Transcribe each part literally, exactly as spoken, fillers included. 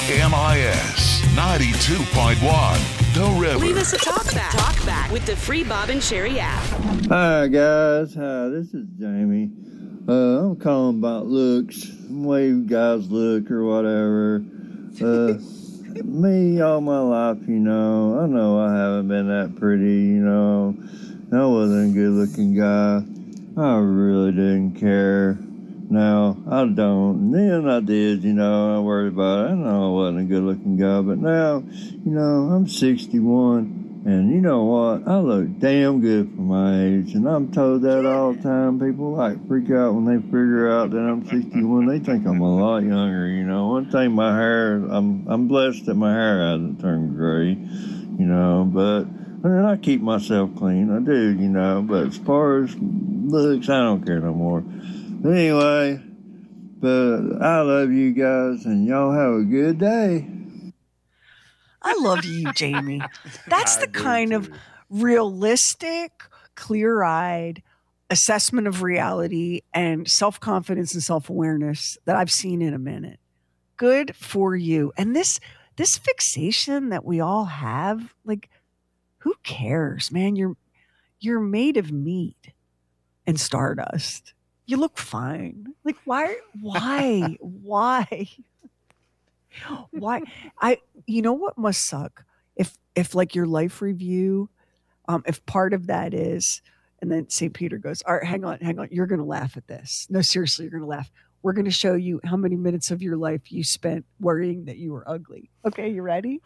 M I S ninety-two point one, The River. Leave us a talk back. Talk back with the free Bob and Sherry app. Hi, guys. Hi, this is Jamie. Uh, I'm calling about looks, the way guys look or whatever. Uh, me, all my life, you know, I know I haven't been that pretty, you know. I wasn't a good-looking guy. I really didn't care. Now, I don't. Then I did, you know, I worried about it. I know I wasn't a good-looking guy, but now, you know, I'm sixty-one, and you know what? I look damn good for my age, and I'm told that all the time. People, like, freak out when they figure out that I'm sixty-one. They think I'm a lot younger, you know. One thing, my hair, I'm I'm blessed that my hair hasn't turned gray, you know, but I mean, I keep myself clean. I do, you know, but as far as looks, I don't care no more. But anyway, but I love you guys, and y'all have a good day. I love you, Jamie. That's the kind of realistic, clear-eyed assessment of reality and self-confidence and self-awareness that I've seen in a minute. Good for you. And this this fixation that we all have, like, who cares, man? You're you're made of meat and stardust. You look fine. Like, why? Why? why? Why? I. You know what must suck? If if like your life review, um, if part of that is, and then Saint Peter goes, all right, hang on, hang on. You're going to laugh at this. No, seriously, you're going to laugh. We're going to show you how many minutes of your life you spent worrying that you were ugly. Okay, you ready?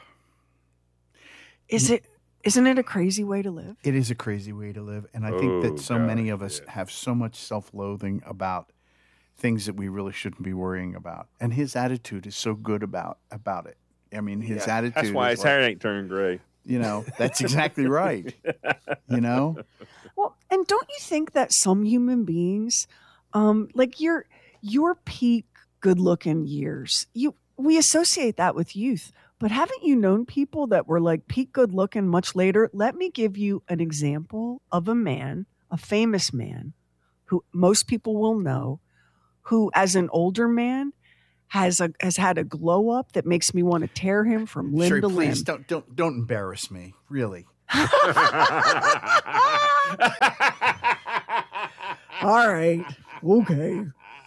Is it? Isn't it a crazy way to live? It is a crazy way to live. And I think Oh, that so God, many of us yeah. have so much self-loathing about things that we really shouldn't be worrying about. And his attitude is so good about about it. I mean, his Yeah, attitude That's why is his like, hair ain't turned gray. you know, that's exactly right. You know? Well, and don't you think that some human beings, um, like your your peak good-looking years, you we associate that with youth. But haven't you known people that were like peak good looking much later? Let me give you an example of a man, a famous man, who most people will know, who as an older man has a has had a glow up that makes me want to tear him from limb Sherry, to please limb. don't don't don't embarrass me. Really. All right. Okay.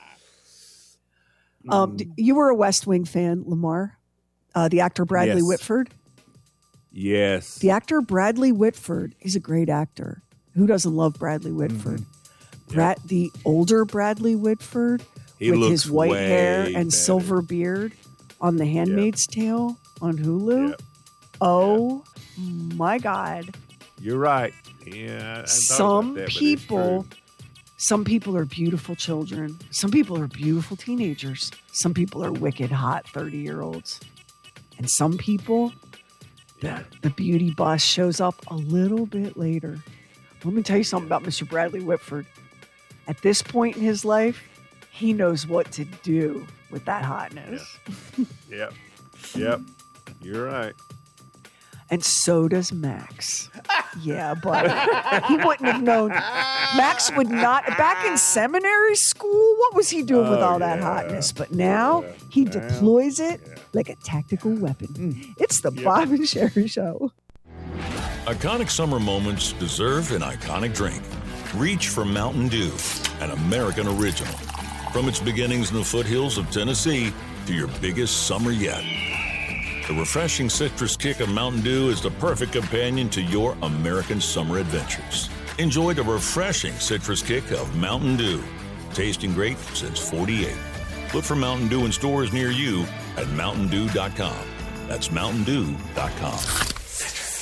Um, d- you were a West Wing fan, Lamar. Uh, the actor Bradley Yes. Whitford. Yes. The actor Bradley Whitford is a great actor. Who doesn't love Bradley Whitford? Mm-hmm. Brad, the older Bradley Whitford He with looks his white way hair and better. silver beard on The Handmaid's Tale on Hulu. Yep. Oh my God. You're right. Yeah. I- I thought Some about that, but it's people, true. some people are beautiful children. Some people are beautiful teenagers. Some people are wicked hot thirty-year-olds. And some people, the, the beauty bus shows up a little bit later. Let me tell you something about Mister Bradley Whitford. At this point in his life, he knows what to do with that hotness. Yep. Yep. You're right. And so does Max. Yeah, but he wouldn't have known. Max would not. Back in seminary school, what was he doing with Oh, all that yeah. hotness? But now Yeah. he Now, deploys it yeah. like a tactical weapon. It's the Bob and Sherry Show. Iconic summer moments deserve an iconic drink. Reach for Mountain Dew, an American original. From its beginnings in the foothills of Tennessee to your biggest summer yet. The refreshing citrus kick of Mountain Dew is the perfect companion to your American summer adventures. Enjoy the refreshing citrus kick of Mountain Dew. Tasting great since forty-eight. Look for Mountain Dew in stores near you at mountain dew dot com. That's mountain dew dot com.